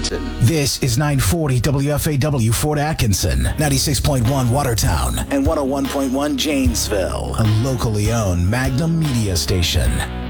Atkinson. This is 940 WFAW Fort Atkinson, 96.1 Watertown, and 101.1 Janesville, a locally owned Magnum media station.